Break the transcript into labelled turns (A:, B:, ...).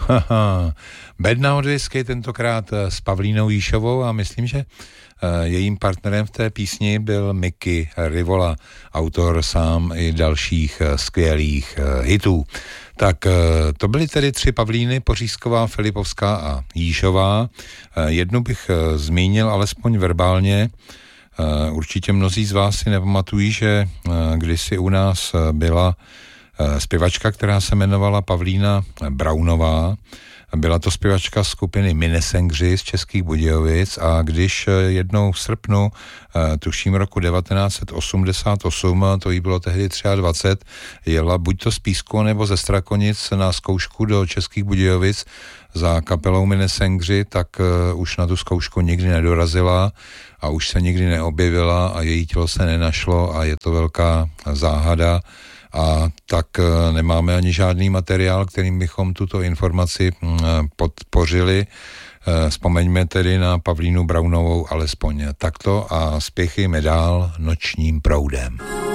A: Bad Now Whisky tentokrát s Pavlínou Jíšovou a myslím, že jejím partnerem v té písni byl Mickey Rivola, autor sám i dalších skvělých hitů. Tak to byly tedy 3 Pavlíny, Pořízková, Filipovská a Jíšová. Jednu bych zmínil alespoň verbálně. Určitě mnozí z vás si nepamatují, že kdysi u nás byla zpěvačka, která se jmenovala Pavlína Braunová. Byla to zpěvačka skupiny Minnesengři z Českých Budějovic a když jednou v srpnu, tuším roku 1988, to jí bylo tehdy 23, jela buď to z Písku nebo ze Strakonic na zkoušku do Českých Budějovic za kapelou Minnesengři, tak už na tu zkoušku nikdy nedorazila a už se nikdy neobjevila a její tělo se nenašlo a je to velká záhada. A tak nemáme ani žádný materiál, kterým bychom tuto informaci podpořili. Vzpomeňme tedy na Pavlínu Braunovou alespoň takto a spěchejme dál nočním proudem.